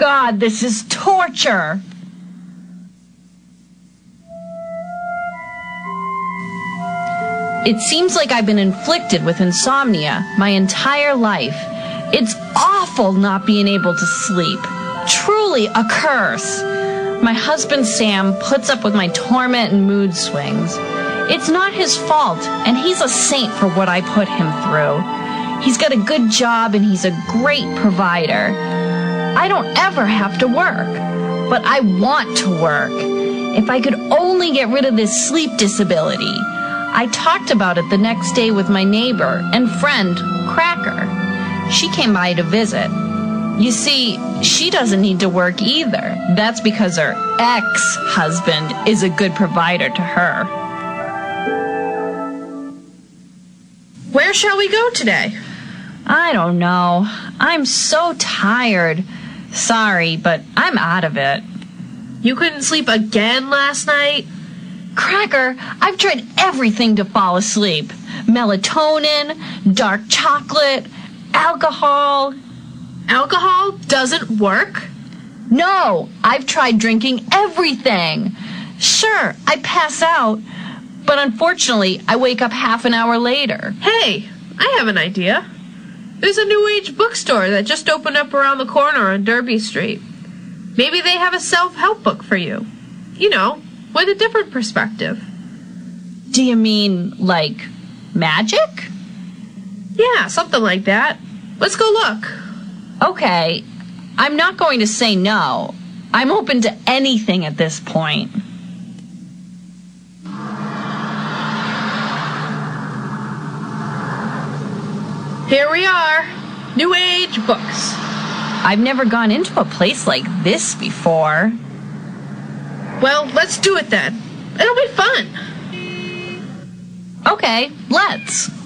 God, this is torture. It seems like I've been inflicted with insomnia my entire life. It's awful not being able to sleep. Truly a curse. My husband Sam puts up with my torment and mood swings. It's not his fault, and he's a saint for what I put him through. He's got a good job, and he's a great provider. I don't ever have to work, but I want to work. If I could only get rid of this sleep disability. I talked about it the next day with my neighbor and friend, Cracker. She came by to visit. You see, she doesn't need to work either. That's because her ex-husband is a good provider to her. Where shall we go today? I don't know. I'm so tired. Sorry, but I'm out of it. You couldn't sleep again last night? Cracker, I've tried everything to fall asleep. Melatonin, dark chocolate, alcohol. Alcohol doesn't work? No, I've tried drinking everything. Sure, I pass out, but unfortunately, I wake up half an hour later. Hey, I have an idea. There's a New Age bookstore that just opened up around the corner on Derby Street. Maybe they have a self-help book for you. You know, with a different perspective. Do you mean, like, magic? Yeah, something like that. Let's go look. Okay, I'm not going to say no. I'm open to anything at this point. Here we are. New Age books. I've never gone into a place like this before. Well, let's do it then. It'll be fun. Okay, let's.